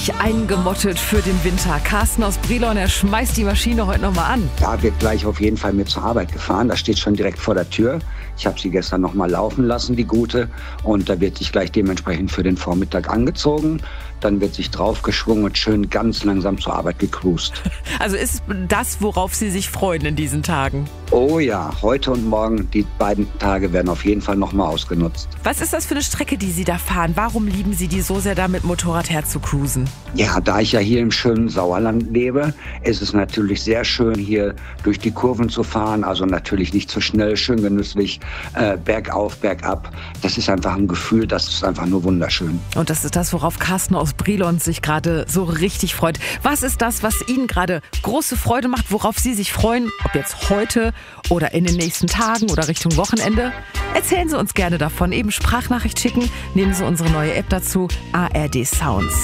Eingemottet für den Winter. Carsten aus Brilon, er schmeißt die Maschine heute nochmal an. Da wird gleich auf jeden Fall mit zur Arbeit gefahren. Das steht schon direkt vor der Tür. Ich habe sie gestern nochmal laufen lassen, die gute. Und da wird sich gleich dementsprechend für den Vormittag angezogen. Dann wird sich draufgeschwungen und schön ganz langsam zur Arbeit gecruised. Also ist das, worauf Sie sich freuen in diesen Tagen? Oh ja, heute und morgen, die beiden Tage werden auf jeden Fall nochmal ausgenutzt. Was ist das für eine Strecke, die Sie da fahren? Warum lieben Sie die so sehr, da mit Motorrad herzukruisen? Ja, da ich ja hier im schönen Sauerland lebe, ist es natürlich sehr schön, hier durch die Kurven zu fahren. Also natürlich nicht zu schnell, schön genüsslich, bergauf, bergab. Das ist einfach ein Gefühl, das ist einfach nur wunderschön. Und das ist das, worauf Carsten aus Brilon sich gerade so richtig freut. Was ist das, was Ihnen gerade große Freude macht, worauf Sie sich freuen? Ob jetzt heute oder in den nächsten Tagen oder Richtung Wochenende? Erzählen Sie uns gerne davon. Eben Sprachnachricht schicken. Nehmen Sie unsere neue App dazu, ARD Sounds.